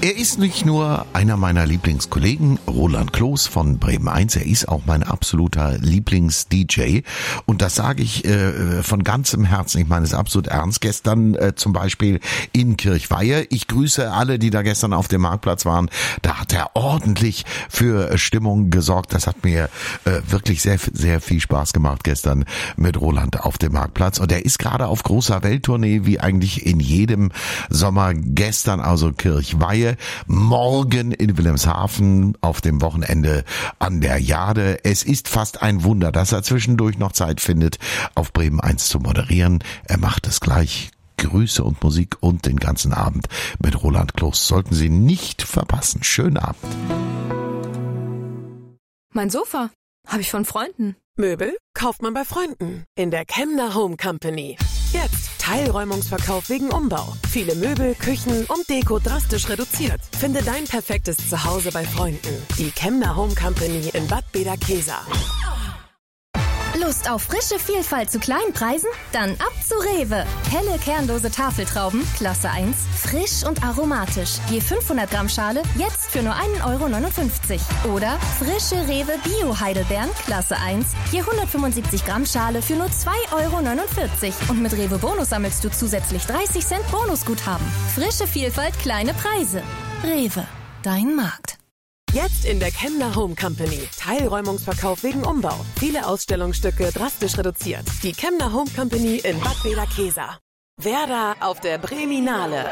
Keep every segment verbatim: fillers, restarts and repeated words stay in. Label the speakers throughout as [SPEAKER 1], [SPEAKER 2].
[SPEAKER 1] Er ist nicht nur einer meiner Lieblingskollegen, Roland Kloß von Bremen eins, er ist auch mein absoluter Lieblings-D J. Und das sage ich äh, von ganzem Herzen. Ich meine es absolut ernst. Gestern äh, zum Beispiel in Kirchweihe. Ich grüße alle, die da gestern auf dem Marktplatz waren. Da hat er ordentlich für Stimmung gesorgt. Das hat mir äh, wirklich sehr, sehr viel Spaß gemacht gestern mit Roland auf dem Marktplatz. Und er ist gerade auf großer Welttournee, wie eigentlich in jedem Sommer. Gestern also Kirchweihe. Morgen in Wilhelmshaven, auf dem Wochenende an der Jade. Es ist fast ein Wunder, dass er zwischendurch noch Zeit findet, auf Bremen eins zu moderieren. Er macht es gleich. Grüße und Musik und den ganzen Abend mit Roland Kloß. Sollten Sie nicht verpassen. Schönen Abend.
[SPEAKER 2] Mein Sofa habe ich von Freunden.
[SPEAKER 3] Möbel kauft man bei Freunden in der Kemner Home Company. Jetzt Teilräumungsverkauf wegen Umbau. Viele Möbel, Küchen und Deko drastisch reduziert. Finde dein perfektes Zuhause bei Freunden. Die Kemner Home Company in Bad Bederkesa.
[SPEAKER 4] Lust auf frische Vielfalt zu kleinen Preisen? Dann ab zu Rewe. Helle kernlose Tafeltrauben, Klasse eins, frisch und aromatisch. Je fünfhundert Gramm Schale, jetzt für nur ein Euro neunundfünfzig. Oder frische Rewe Bio-Heidelbeeren, Klasse eins, je hundertfünfundsiebzig Gramm Schale für nur zwei Euro neunundvierzig. Und mit Rewe Bonus sammelst du zusätzlich dreißig Cent Bonusguthaben. Frische Vielfalt, kleine Preise. Rewe, dein Markt.
[SPEAKER 3] Jetzt in der Kemner Home Company. Teilräumungsverkauf wegen Umbau. Viele Ausstellungsstücke drastisch reduziert. Die Kemner Home Company in Bad Bederkesa. Werder auf der Breminale.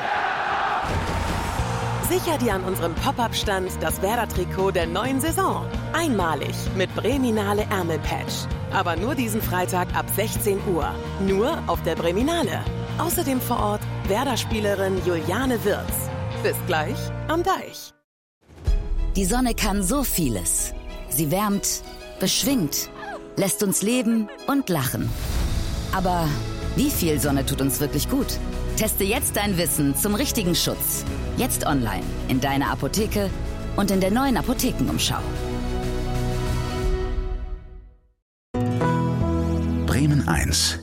[SPEAKER 3] Sicher dir an unserem Pop-Up-Stand das Werder-Trikot der neuen Saison. Einmalig mit Breminale Ärmelpatch. Aber nur diesen Freitag ab sechzehn Uhr. Nur auf der Breminale. Außerdem vor Ort Werder-Spielerin Juliane Wirz. Bis gleich am Deich.
[SPEAKER 5] Die Sonne kann so vieles. Sie wärmt, beschwingt, lässt uns leben und lachen. Aber wie viel Sonne tut uns wirklich gut? Teste jetzt dein Wissen zum richtigen Schutz. Jetzt online, in deiner Apotheke und in der neuen Apothekenumschau.
[SPEAKER 6] Bremen eins.